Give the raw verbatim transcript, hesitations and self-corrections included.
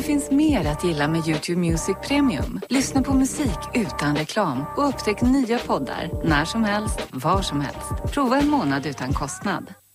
finns mer att gilla med YouTube Music Premium. Lyssna på musik utan reklam och upptäck nya poddar när som helst, var som helst. Prova en månad utan kostnad.